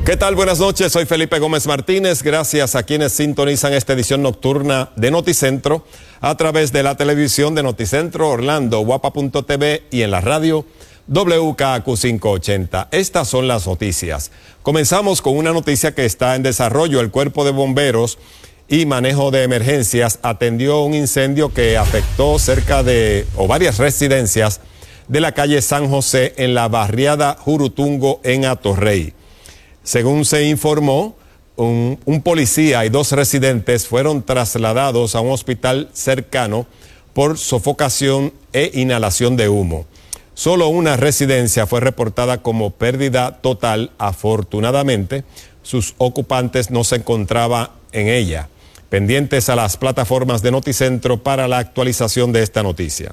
¿Qué tal? Buenas noches, soy Felipe Gómez Martínez. Gracias a quienes sintonizan esta edición nocturna de Noticentro a través de la televisión de Noticentro Orlando, guapa.tv y en la radio WKAQ 580. Estas son las noticias. Comenzamos con una noticia que está en desarrollo. El Cuerpo de Bomberos y Manejo de Emergencias atendió un incendio que afectó varias residencias de la calle San José en la barriada Jurutungo en Atorrey. Según se informó, un policía y 2 residentes fueron trasladados a un hospital cercano por sofocación e inhalación de humo. Solo una residencia fue reportada como pérdida total. Afortunadamente, sus ocupantes no se encontraban en ella. Pendientes a las plataformas de Noticentro para la actualización de esta noticia.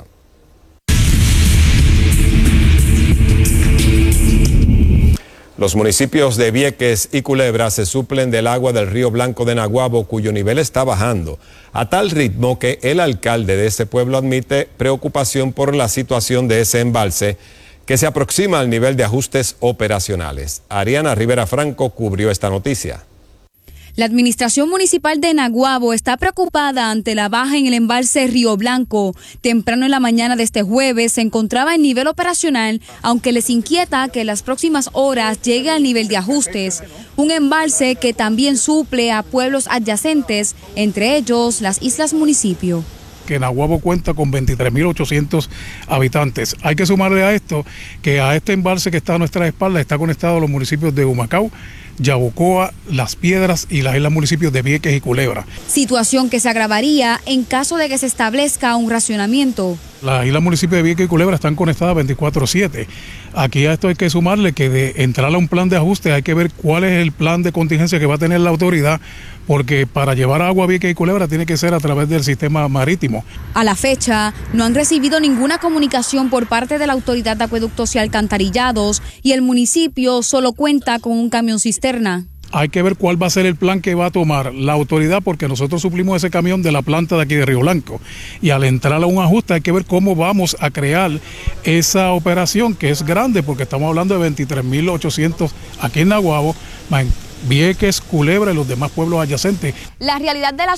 Los municipios de Vieques y Culebra se suplen del agua del río Blanco de Naguabo, cuyo nivel está bajando a tal ritmo que el alcalde de ese pueblo admite preocupación por la situación de ese embalse que se aproxima al nivel de ajustes operacionales. Ariana Rivera Franco cubrió esta noticia. La administración municipal de Naguabo está preocupada ante la baja en el embalse Río Blanco. Temprano en la mañana de este jueves se encontraba en nivel operacional, aunque les inquieta que en las próximas horas llegue al nivel de ajustes. Un embalse que también suple a pueblos adyacentes, entre ellos las Islas Municipio. Que Naguabo cuenta con 23.800 habitantes. Hay que sumarle a esto que a este embalse que está a nuestra espalda está conectado a los municipios de Humacao, Yabucoa, Las Piedras y las islas municipios de Vieques y Culebra. Situación que se agravaría en caso de que se establezca un racionamiento. Las islas municipios de Vieques y Culebra están conectadas 24/7. Aquí a esto hay que sumarle que de entrar a un plan de ajuste hay que ver cuál es el plan de contingencia que va a tener la autoridad, porque para llevar agua a Vieques y Culebra tiene que ser a través del sistema marítimo. A la fecha, no han recibido ninguna comunicación por parte de la Autoridad de Acueductos y Alcantarillados y el municipio solo cuenta con un camión cisterna. Hay que ver cuál va a ser el plan que va a tomar la autoridad, porque nosotros suplimos ese camión de la planta de aquí de Río Blanco. Y al entrar a un ajuste hay que ver cómo vamos a crear esa operación, que es grande, porque estamos hablando de 23.800 aquí en Naguabo, Vieques, Culebra y los demás pueblos adyacentes. La realidad de la